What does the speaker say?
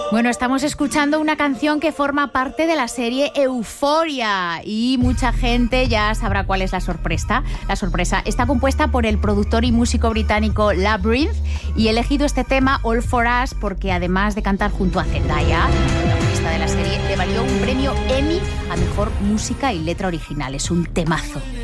Bueno, estamos escuchando una canción que forma parte de la serie Euphoria y mucha gente ya sabrá cuál es la sorpresa. Está compuesta por el productor y músico británico Labrinth y he elegido este tema All For Us porque además de cantar junto a Zendaya, la protagonista de la serie, le valió un premio Emmy a Mejor Música y Letra Original. Es un temazo.